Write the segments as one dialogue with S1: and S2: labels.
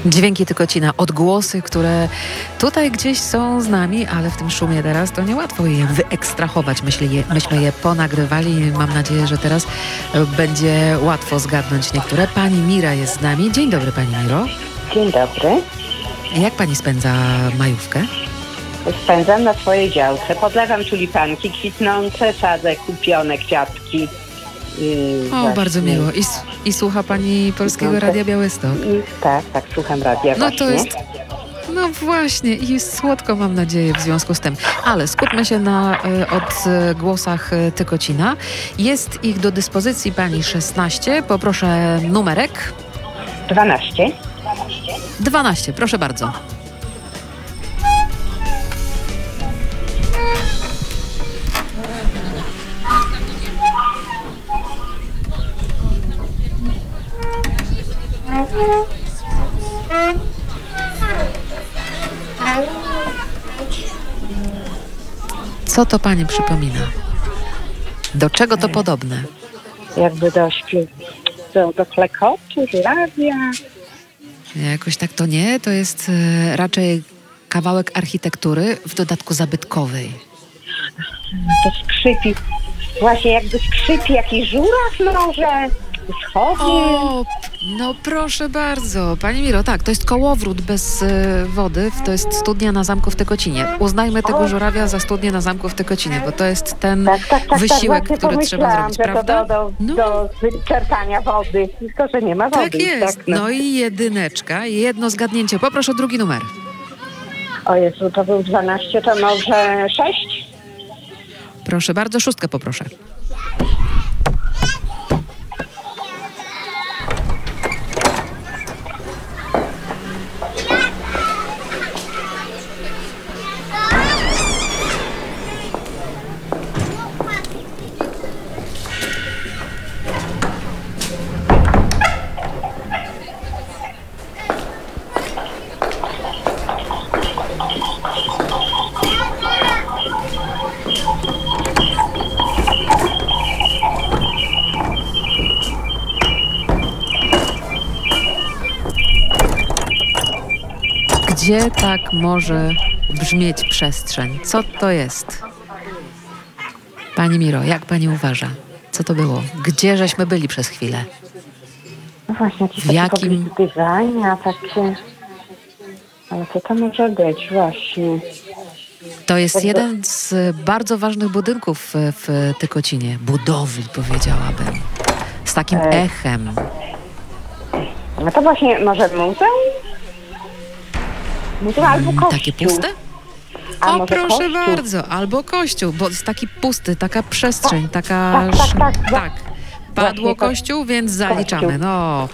S1: Dźwięki Tykocina, odgłosy, które tutaj gdzieś są z nami, ale w tym szumie teraz to niełatwo je wyekstrahować. Myśmy je ponagrywali i mam nadzieję, że teraz będzie łatwo zgadnąć niektóre. Pani Mira jest z nami. Dzień dobry, Pani Miro.
S2: Dzień dobry.
S1: Jak Pani spędza majówkę?
S2: Spędzam na swojej działce. Podlewam tulipanki kwitnące, sadzę kupione kwiatki.
S1: O, bardzo miło. I słucha Pani Polskiego Radia Białystok?
S2: Tak, słucham radia
S1: No
S2: właśnie.
S1: to jest... No właśnie, i słodko mam nadzieję w związku z tym. Ale skupmy się na odgłosach Tykocina. Jest ich do dyspozycji Pani 16. Poproszę numerek.
S2: 12.
S1: 12, proszę bardzo. Co to Pani przypomina? Do czego to podobne?
S2: Jakby do klekotu, żurawia.
S1: Jakoś tak to nie, to jest raczej kawałek architektury, w dodatku zabytkowej.
S2: To skrzypi. Właśnie jakby skrzypi jakiś żuraw może. Schody.
S1: O, no proszę bardzo. Pani Miro, tak, to jest kołowrót bez wody, to jest studnia na zamku w Tykocinie. Uznajmy tego żurawia za studnię na zamku w Tykocinie, bo to jest ten wysiłek,
S2: tak,
S1: który trzeba zrobić,
S2: że
S1: prawda?
S2: To do wyczerpania wody, tylko że nie ma wody.
S1: Tak jest. No i jedyneczka, jedno zgadnięcie. Poproszę o drugi numer.
S2: O Jezu, to był 12, to może 6?
S1: Proszę bardzo, 6 poproszę. Gdzie tak może brzmieć przestrzeń? Co to jest? Pani Miro, jak Pani uważa? Co to było? Gdzie żeśmy byli przez chwilę?
S2: No właśnie, jakieś
S1: W jakim...
S2: designia, takie... Ale co to może być właśnie?
S1: To jest jeden z bardzo ważnych budynków w Tykocinie. Budowli, powiedziałabym. Z takim echem.
S2: No to właśnie może muzeum? Muzeum albo kościół.
S1: Takie puste?
S2: A
S1: O,
S2: może
S1: proszę
S2: kościół?
S1: bardzo. Albo kościół, bo jest taki pusty, taka przestrzeń, taka...
S2: Tak.
S1: Padło
S2: Właśnie
S1: kościół, więc zaliczamy.
S2: kościół.
S1: No.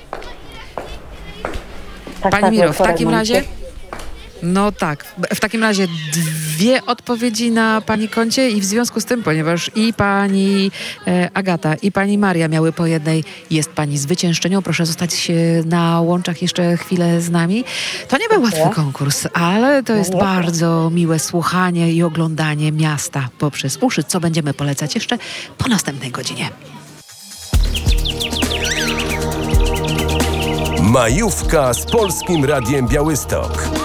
S2: Tak,
S1: Pani Miro, w
S2: po
S1: takim
S2: remoncie.
S1: razie... No tak, w takim razie 2 odpowiedzi na Pani koncie i w związku z tym, ponieważ i Pani Agata i Pani Maria miały po jednej, jest Pani zwyciężczynią. Proszę zostać na łączach jeszcze chwilę z nami. To nie był łatwy konkurs, ale to jest bardzo miłe słuchanie i oglądanie miasta poprzez uszy, co będziemy polecać jeszcze po następnej godzinie.
S3: Majówka z Polskim Radiem Białystok.